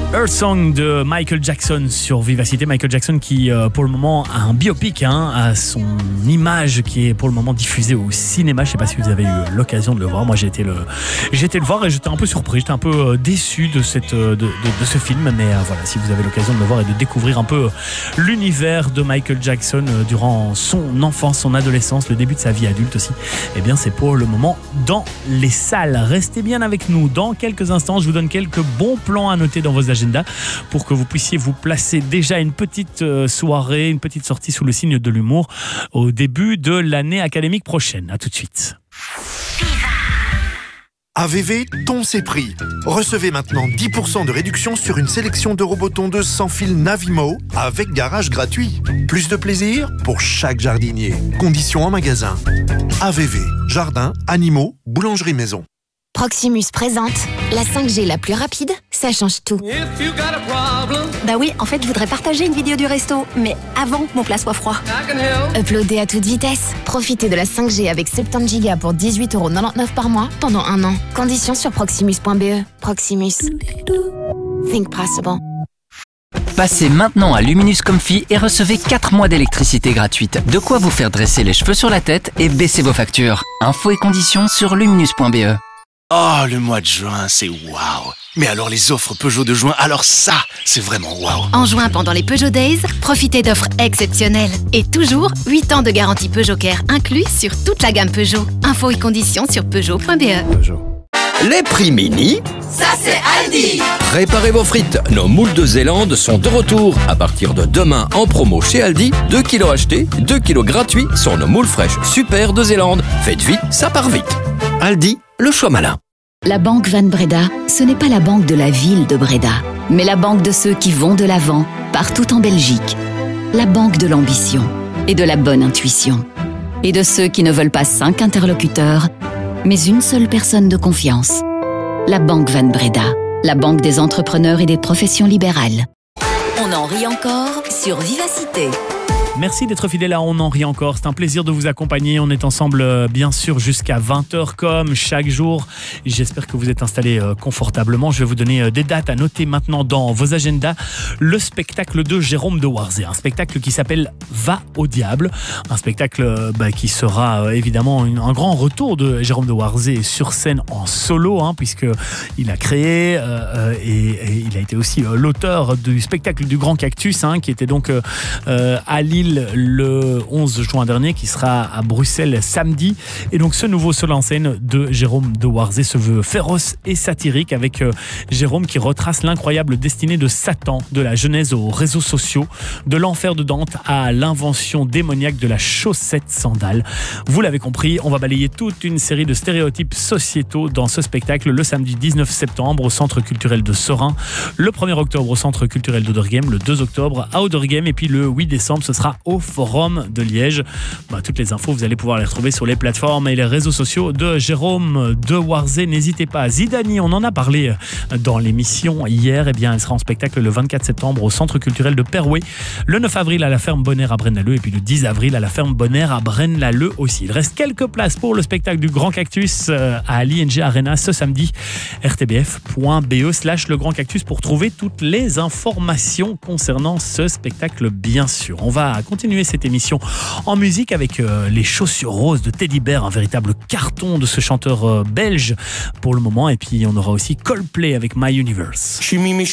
Earth Song de Michael Jackson sur Vivacité. Michael Jackson qui pour le moment a un biopic à son image qui est pour le moment diffusée au cinéma. Je ne sais pas si vous avez eu l'occasion de le voir. Moi j'ai été le voir et j'étais un peu surpris, j'étais un peu déçu de ce film. Mais voilà, si vous avez l'occasion de le voir et de découvrir un peu l'univers de Michael Jackson durant son enfance, son adolescence, le début de sa vie adulte aussi, eh bien c'est pour le moment dans les salles. Restez bien avec nous. Dans quelques instants, je vous donne quelques bons plans à noter dans vos agendas pour que vous puissiez vous placer déjà une petite soirée, une petite sortie sous le signe de l'humour au début de l'année académique prochaine. À tout de suite. AVV, ton c'est pris. Recevez maintenant 10% de réduction sur une sélection de robots tondeuses sans fil Navimo avec garage gratuit. Plus de plaisir pour chaque jardinier. Conditions en magasin. AVV, jardin, animaux, boulangerie maison. Proximus présente la 5G la plus rapide, ça change tout. Bah oui, en fait, je voudrais partager une vidéo du resto, mais avant que mon plat soit froid. Uploader à toute vitesse. Profitez de la 5G avec 70 Go pour 18,99€ par mois pendant 1 an. Conditions sur proximus.be. Proximus. Think possible. Passez maintenant à Luminous Comfy et recevez 4 mois d'électricité gratuite. De quoi vous faire dresser les cheveux sur la tête et baisser vos factures. Infos et conditions sur luminous.be. Oh, le mois de juin, c'est waouh! Mais alors les offres Peugeot de juin, alors ça, c'est vraiment waouh! En juin, pendant les Peugeot Days, profitez d'offres exceptionnelles. Et toujours, 8 ans de garantie Peugeot Care inclus sur toute la gamme Peugeot. Infos et conditions sur Peugeot.be. Les prix mini, Ça, c'est Aldi! préparez vos frites. Nos moules de Zélande sont de retour. À partir de demain, en promo chez Aldi, 2 kilos achetés, 2 kilos gratuits sur nos moules fraîches super de Zélande. Faites vite, ça part vite. Aldi, le choix malin. La Banque Van Breda, ce n'est pas la banque de la ville de Breda, mais la banque de ceux qui vont de l'avant, partout en Belgique. La banque de l'ambition et de la bonne intuition. Et de ceux qui ne veulent pas 5 interlocuteurs, mais une seule personne de confiance. La Banque Van Breda, la banque des entrepreneurs et des professions libérales. On en rit encore sur Vivacité. Merci d'être fidèle à On en rit encore. C'est un plaisir de vous accompagner. On est ensemble, bien sûr, jusqu'à 20h comme chaque jour. J'espère que vous êtes installés confortablement. Je vais vous donner des dates à noter maintenant dans vos agendas. Le spectacle de Jérôme de Warzée. Un spectacle qui s'appelle Va au diable. Un spectacle qui sera évidemment un grand retour de Jérôme de Warzée sur scène en solo, puisqu'il a créé et il a été aussi l'auteur du spectacle du Grand Cactus, qui était donc à Lille le 11 juin dernier, qui sera à Bruxelles samedi. Et donc ce nouveau seul en scène de Jérôme de Warzée se veut féroce et satirique, avec Jérôme qui retrace l'incroyable destinée de Satan, de la genèse aux réseaux sociaux, de l'enfer de Dante à l'invention démoniaque de la chaussette sandale. Vous l'avez compris, on va balayer toute une série de stéréotypes sociétaux dans ce spectacle le samedi 19 septembre au Centre culturel de Serein, le 1er octobre au Centre culturel d'Oderghem, le 2 octobre à Oderghem et puis le 8 décembre ce sera au Forum de Liège. Toutes les infos, vous allez pouvoir les retrouver sur les plateformes et les réseaux sociaux de Jérôme de Warzée. N'hésitez pas. Zidani, on en a parlé dans l'émission hier. Elle sera en spectacle le 24 septembre au Centre culturel de Perouet, le 9 avril à la ferme Bonnaire à Braine-l'Alleud et puis le 10 avril à la ferme Bonnaire à Braine-l'Alleud aussi. Il reste quelques places pour le spectacle du Grand Cactus à l'ING Arena ce samedi. rtbf.be/le Grand Cactus pour trouver toutes les informations concernant ce spectacle, bien sûr. On va continuer cette émission en musique avec les Chaussures Roses de Teddy Bear, un véritable carton de ce chanteur belge pour le moment. Et puis on aura aussi Coldplay avec My Universe.